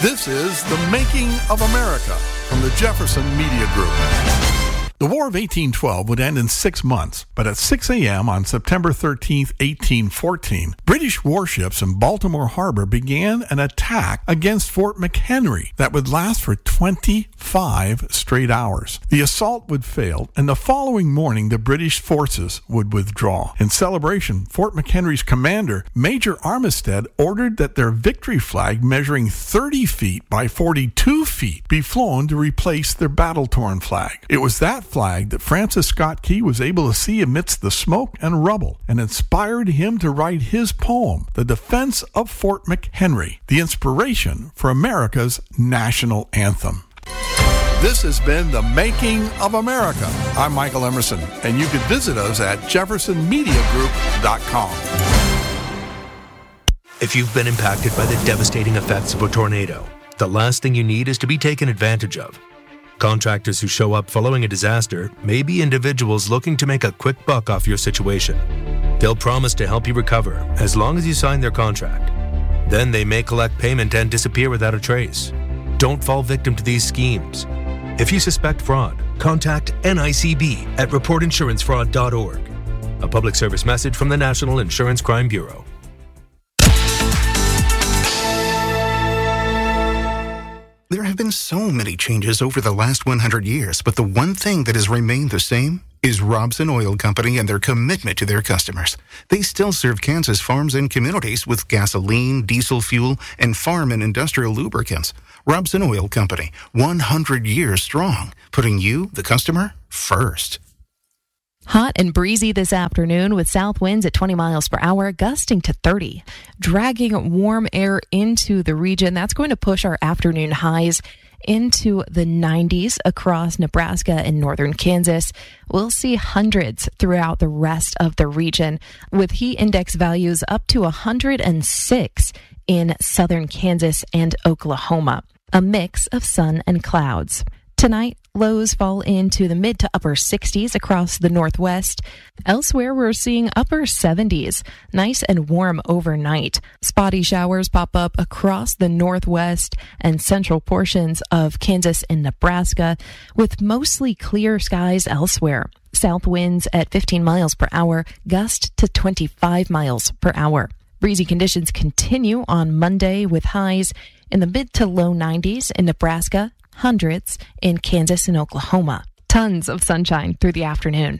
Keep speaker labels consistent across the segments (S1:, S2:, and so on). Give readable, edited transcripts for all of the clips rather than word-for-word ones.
S1: This is The Making of America from the Jefferson Media Group. The War of 1812 would end in 6 months, but at 6 a.m. on September 13, 1814, British warships in Baltimore Harbor began an attack against Fort McHenry that would last for 25 straight hours. The assault would fail, and the following morning the British forces would withdraw. In celebration, Fort McHenry's commander, Major Armistead, ordered that their victory flag measuring 30 feet by 42 feet be flown to replace their battle-torn flag. It was that flag that Francis Scott Key was able to see amidst the smoke and rubble and inspired him to write his poem, The Defense of Fort McHenry, the inspiration for America's national anthem. This has been The Making of America. I'm Michael Emerson, and you can visit us at jeffersonmediagroup.com.
S2: If you've been impacted by the devastating effects of a tornado, the last thing you need is to be taken advantage of. Contractors who show up following a disaster may be individuals looking to make a quick buck off your situation. They'll promise to help you recover as long as you sign their contract. Then they may collect payment and disappear without a trace. Don't fall victim to these schemes. If you suspect fraud, contact NICB at reportinsurancefraud.org. A public service message from the National Insurance Crime Bureau.
S3: There have been so many changes over the last 100 years, but the one thing that has remained the same is Robson Oil Company and their commitment to their customers. They still serve Kansas farms and communities with gasoline, diesel fuel, and farm and industrial lubricants. Robson Oil Company, 100 years strong, putting you, the customer, first.
S4: Hot and breezy this afternoon with south winds at 20 miles per hour, gusting to 30. Dragging warm air into the region, that's going to push our afternoon highs into the 90s across Nebraska and northern Kansas. We'll see hundreds throughout the rest of the region, with heat index values up to 106 in southern Kansas and Oklahoma. A mix of sun and clouds. Tonight, lows fall into the mid to upper 60s across the northwest. Elsewhere, we're seeing upper 70s, nice and warm overnight. Spotty showers pop up across the northwest and central portions of Kansas and Nebraska, with mostly clear skies elsewhere. South winds at 15 miles per hour, gust to 25 miles per hour. Breezy conditions continue on Monday with highs in the mid to low 90s in Nebraska, hundreds in Kansas and Oklahoma. Tons of sunshine through the afternoon.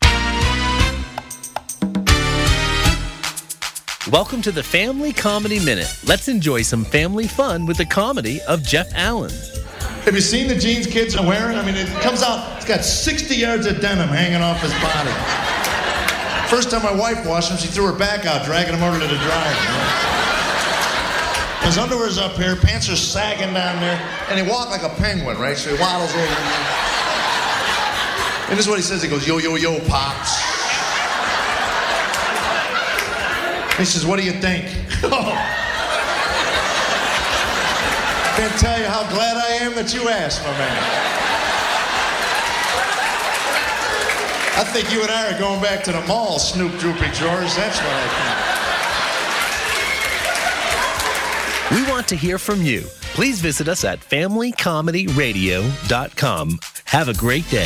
S5: Welcome to the Family Comedy Minute. Let's enjoy some family fun with the comedy of Jeff Allen.
S6: Have you seen the jeans kids are wearing? I mean, it comes out, it's got 60 yards of denim hanging off his body. First time my wife washed them, she threw her back out, dragging them over to the dryer. His underwear's up here, pants are sagging down there, and he walked like a penguin, right? So he waddles over. And this is what he says. He goes, yo, yo, yo, Pops. He says, what do you think? Can't tell you how glad I am that you asked, my man. I think you and I are going back to the mall, Snoop Droopy George. That's what I think.
S5: We want to hear from you. Please visit us at familycomedyradio.com. Have a great day.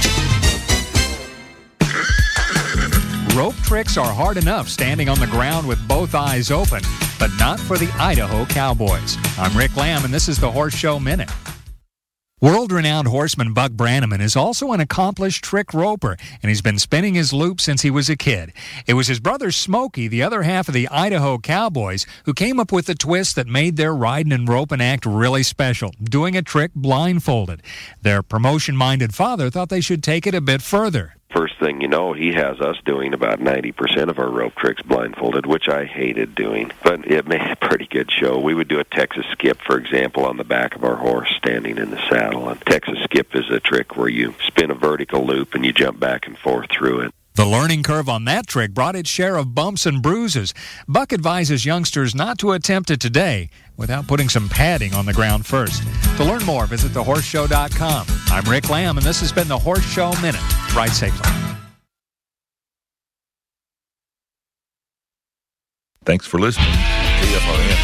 S7: Rope tricks are hard enough standing on the ground with both eyes open, but not for the Idaho Cowboys. I'm Rick Lamb, and this is the Horse Show Minute. World-renowned horseman Buck Brannaman is also an accomplished trick roper, and he's been spinning his loop since he was a kid. It was his brother Smokey, the other half of the Idaho Cowboys, who came up with the twist that made their riding and roping act really special, doing a trick blindfolded. Their promotion-minded father thought they should take it a bit further.
S8: First thing you know, he has us doing about 90% of our rope tricks blindfolded, which I hated doing. But it made a pretty good show. We would do a Texas skip, for example, on the back of our horse standing in the saddle. And Texas skip is a trick where you spin a vertical loop and you jump back and forth through it.
S7: The learning curve on that trick brought its share of bumps and bruises. Buck advises youngsters not to attempt it today without putting some padding on the ground first. To learn more, visit thehorseshow.com. I'm Rick Lamb, and this has been the Horse Show Minute. Ride safely.
S9: Thanks for listening. KFRN.